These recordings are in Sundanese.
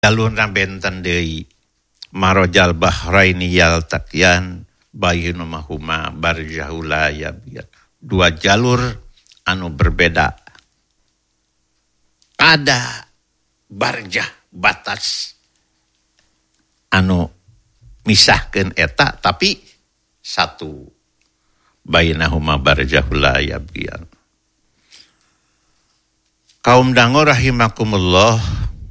jalurna benten deui marojal bahraini yaltaqiyan bainahuma barzakhul la yabghiyan. Dua jalur anu berbeda. Ada barjah batas anu misahkeun eta tapi satu bainahuma barzakhul la yabghiyan. Kaum dangu rahimakumullah,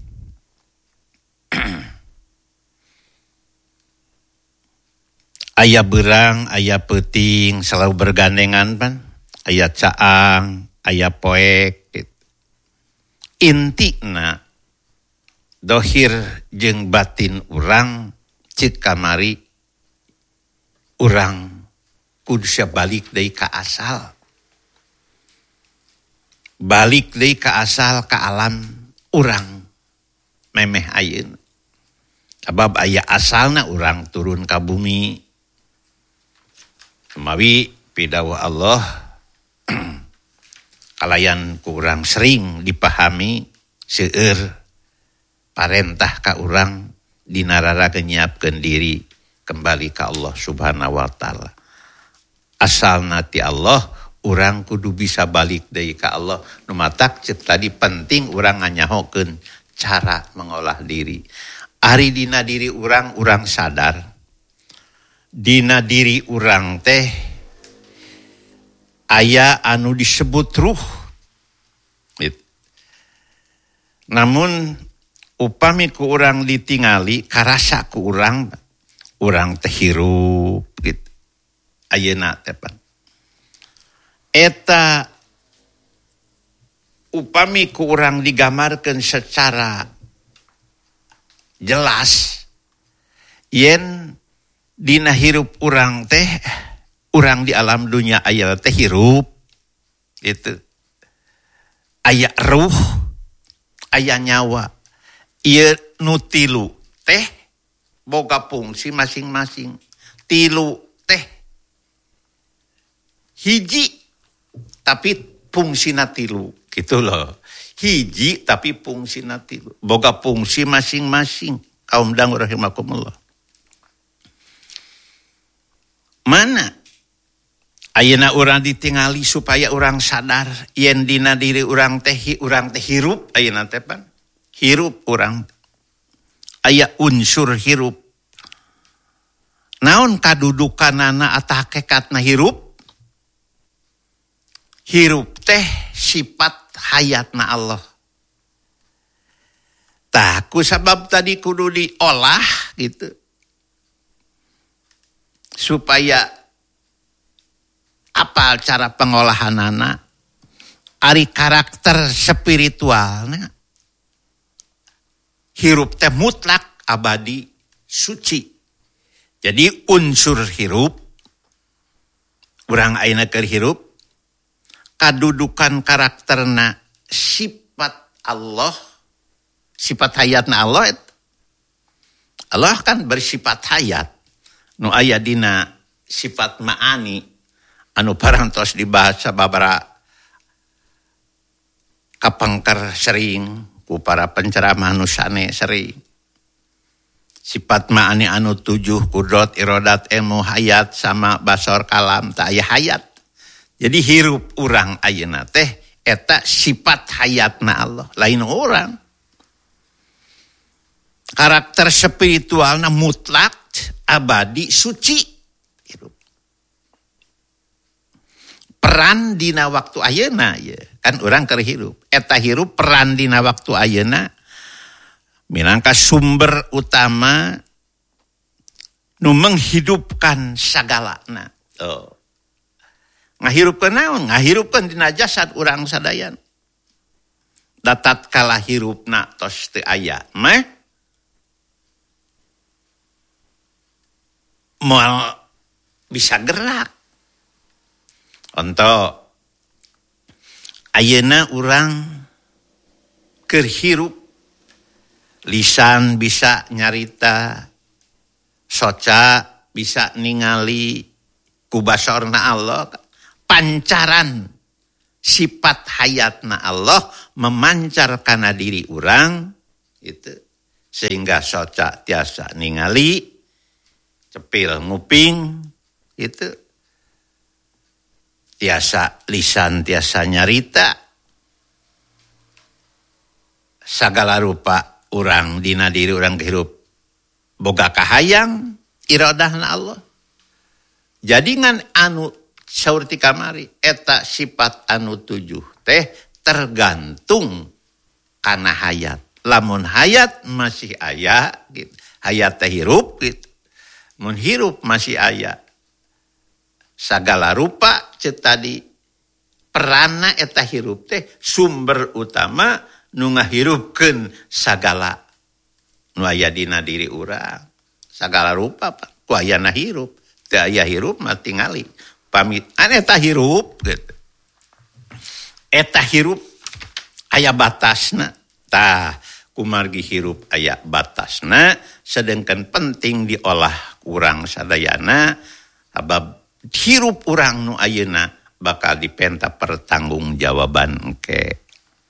aya beurang, aya peuting selalu bergandengan pan, aya caang, aya poek. Intina dohir jeung batin urang ceuk kamari urang kudu balik deui ka asal. Balik deui ka asal ka alam urang memeh ayeuna. Sabab aya asalna urang turun ka bumi. Semawi pidawuh Allah kalayan ku urang sering dipahami seueur parentah ka urang dina raraga nyiapkeun diri kembali ka Allah Subhanahu wa taala. Asalna ti Allah, urang kudu bisa balik deui ka Allah. Nu matak ceuk tadi penting urang nganyahokeun cara mengolah diri. Ari dina diri urang sadar. Dina diri urang teh aya anu disebut ruh. Namun upami ku urang ditingali karasa ku urang teh hirup gitu. Ayeuna teh pan. Eta upami ku urang digamarkeun secara jelas yen dina hirup urang teh urang di alam dunia aya teh hirup itu aya ruh aya nyawa ieu nu tilu teh boga fungsi masing-masing. Tilu teh hiji tapi fungsina tilu gitu loh. Hiji tapi fungsina tilu. Boga fungsi masing-masing. Kaum dangu rahimakumullah. Mana ayeuna urang ditingali supaya urang sadar yen dina diri urang teh hirup ayeuna teh pan. Hirup urang. Aya unsur hirup. Naon kadudukanana atau hakikatna hirup? Hirup teh sifat hayatna Allah. Tah ku sabab tadi kudu diolah gitu. Supaya apal cara pengolahanana, ari karakter spiritualna. Hirup teh mutlak abadi suci. Jadi unsur hirup urang ayeuna keur hirup kadudukan karakterna sifat Allah, sifat hayatna Allah. Allah kan bersifat hayat. Nu aya dina sifat ma'ani anu parantos dibahas sababaraha kapangker sering ku para penceramah nu sane sering. Sifat ma'ani anu 7 kudrat iradat ilmu hayat sama basor kalam tak aya hayat. Jadi hirup urang ayeuna teh eta sifat hayatna Allah, lain orang. Karakter spiritualna mutlak, abadi, suci. Hirup. Peran dina waktu ayeuna ya, kan urang keur hirup. Eta hirup peran dina waktu ayeuna minangka sumber utama nu menghidupkan sagalana. Ngahirupkeun naon? Ngahirupkeun dina jasad urang sadayan. Da tatkala hirupna tos teu aya mah moal bisa gerak. Contoh ayeuna urang keur hirup lisan bisa nyarita, soca bisa ningali ku basorna Allah, pancaran sifat hayatna Allah memancar kana diri urang itu sehingga soca tiasa ningali, cepil nguping, itu tiasa lisan tiasa nyarita, sagala rupa urang dina diri urang kehirup boga kahayang iradahna Allah. Jadi ngan anu saur ti kamari eta sifat anu 7 teh tergantung kana hayat. Lamun hayat masih aya gitu. Hayat teh hirup gitu. Mun hirup masih aya. Sagala rupa ceuk tadi peranna eta hirup teh sumber utama nu ngahirupkeun sagala nu aya dina diri urang. Sagala rupa ku ayana hirup, teu aya hirup mah tingali. Pamit eta hirup gitu. Eta hirup aya batasna. Tah kumargi hirup aya batasna, sedengkeun penting diolah urang sadayana sabab hirup urang nu ayeuna bakal dipenta pertanggungjawaban engke.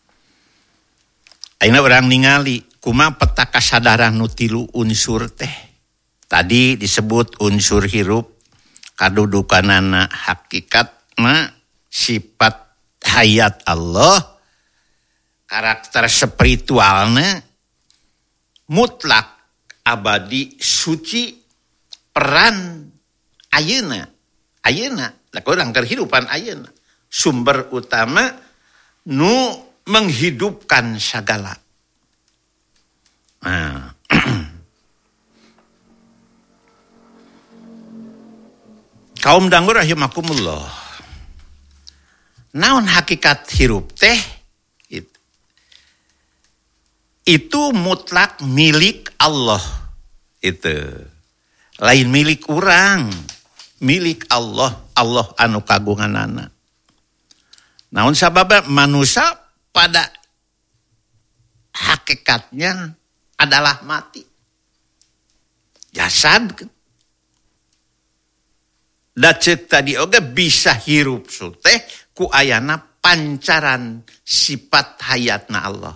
Ayeuna urang ningali kumaha peta kasadaran nu 3 unsur teh. Tadi disebut unsur hirup, kadudukanana hakikatna sifat hayat Allah, karakter spiritualna mutlak abadi suci, peran ayeuna lah urang kehidupan ayeuna sumber utama nu menghidupkan segala. Nah. Kaum dangu rahimakumullah. Naon hakikat hirup teh? Itu mutlak milik Allah. Itu. Lain milik urang. Milik Allah. Allah anu kagunganana. Naon sababna manusia pada hakikatnya adalah mati. Jasad. Da ceuk tadi oge bisa hirup teh ku ayana pancaran sifat hayatna Allah.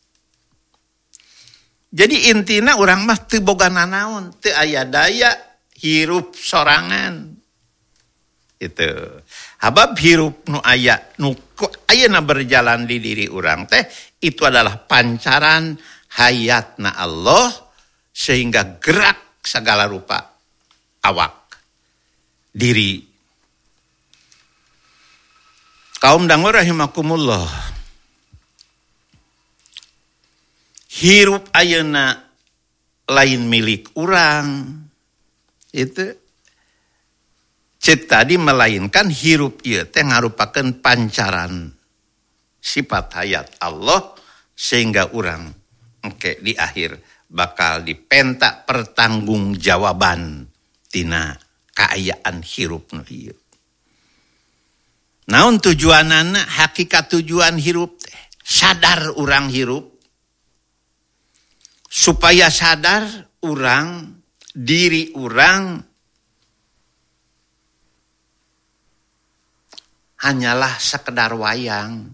Jadi intina urang mah teu boga nanaon, teu aya daya hirup sorangan. Itu. Habab hirup nu aya nu ayeuna berjalan di diri urang teh itu adalah pancaran hayatna Allah sehingga gerak segala rupa awak diri. Kaum dangu rahimakumullah. Hirup ayeuna lain milik urang. Itu ceuk tadi melainkan hirup ieu teh ngarupakeun pancaran sifat hayat Allah sehingga urang engke di akhir bakal dipenta pertanggungjawaban tina kaayaan hirup nu ieu. Naon tujuanana, hakikat tujuan hirup teh? Sadar urang hirup. Supaya sadar urang, diri urang hanyalah sekedar wayang.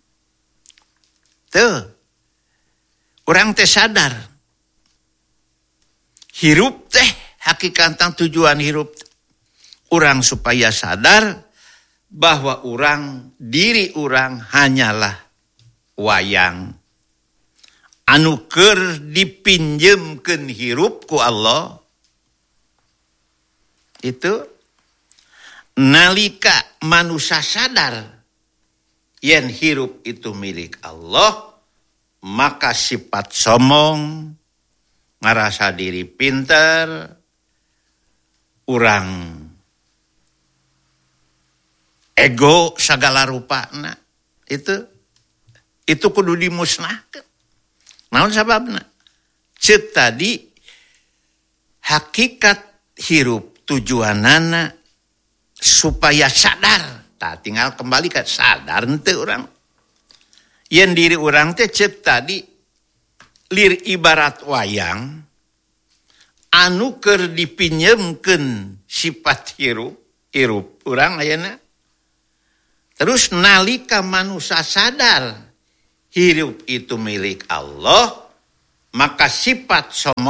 Tuh. Urang teh sadar. Hirup teh hakikat tujuan hirup. Urang supaya sadar bahwa urang, diri urang hanyalah wayang. Anu keur dipinjemkeun hirup ku Allah. Itu nalika manusia sadar yen hirup itu milik Allah, maka sifat sombong, ngarasa diri pinter, urang ego segala rupana itu kudu dimusnahkeun. Naon sababna? Ceuk tadi hakikat hirup tujuanana supaya sadar. Tah tinggal kembali ke sadar henteu urang. Yen diri urang teh ceuk tadi lir ibarat wayang anu keur dipinjemkeun sifat hirup urang ayeuna. Terus nalika manusia sadar hirup itu milik Allah, maka sifat sombong